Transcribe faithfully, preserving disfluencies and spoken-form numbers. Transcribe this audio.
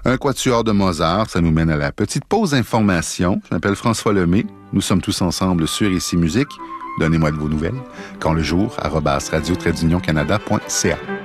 Un quatuor de Mozart, ça nous mène à la petite pause information. Je m'appelle François Lemay. Nous sommes tous ensemble sur Ici Musique. Donnez-moi de vos nouvelles. Quand le jour, arobase radio-canada point c a.